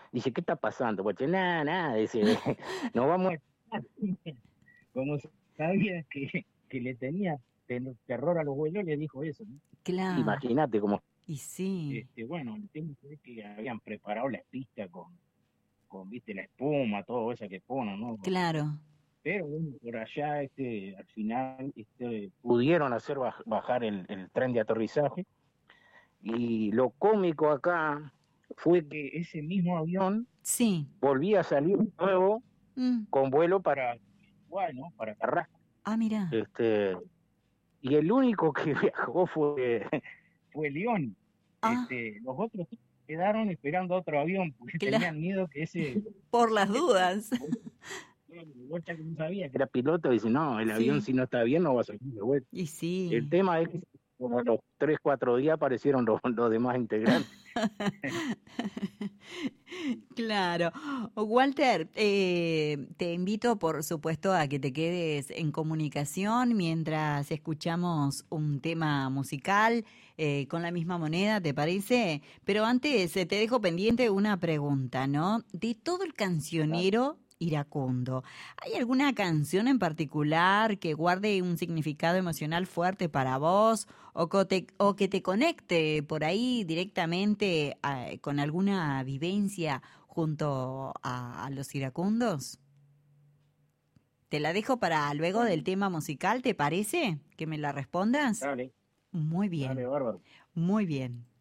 Dice, ¿qué está pasando? Pues nada, nada, dice, nos vamos a... Como sabía que le tenía terror a los vuelos, le dijo eso, ¿no? Claro. Imagínate como, Y sí, bueno, el tema es que habían preparado la pista viste, la espuma, todo eso que ponen, ¿no? claro. Pero bueno, por allá, al final, pudieron hacer bajar el tren de aterrizaje. Y lo cómico acá fue que ese mismo avión Sí. volvía a salir nuevo Mm. con vuelo para, bueno, para Carrasco. Ah, mira. Este, y el único que viajó fue León. Ah, Los otros quedaron esperando otro avión porque claro. tenían miedo que ese, Por las dudas. Bocha que no sabía que era piloto, dice, no, el avión Sí. si no está bien no va a salir de vuelta. Y El sí. tema es que como a los 3, 4 días aparecieron los demás integrantes. Claro. Walter, te invito, por supuesto, a que te quedes en comunicación mientras escuchamos un tema musical con la misma moneda, ¿te parece? Pero antes te dejo pendiente una pregunta, ¿no? De todo el cancionero iracundo, ¿hay alguna canción en particular que guarde un significado emocional fuerte para vos o que te conecte por ahí directamente con alguna vivencia junto a los iracundos? Te la dejo para luego del Bueno, tema musical, ¿te parece? Que me la respondas. dale, Muy dale, bien, bárbaro. muy bien.